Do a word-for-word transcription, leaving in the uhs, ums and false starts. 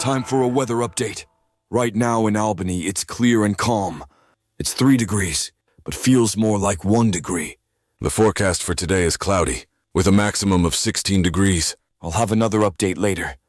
Time for a weather update. Right now in Albany, it's clear and calm. It's three degrees, but feels more like one degree. The forecast for today is cloudy, with a maximum of sixteen degrees. I'll have another update later.